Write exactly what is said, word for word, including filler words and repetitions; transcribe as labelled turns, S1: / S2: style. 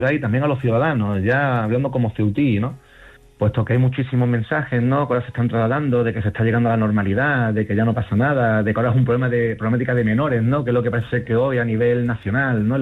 S1: y también a los ciudadanos, ya hablando como ceutí, ¿no? Puesto que hay muchísimos mensajes, ¿no? Que ahora se están trasladando de que se está llegando a la normalidad, de que ya no pasa nada, de que ahora es un problema de problemática de menores, ¿no? Que es lo que parece que hoy a nivel nacional, ¿no?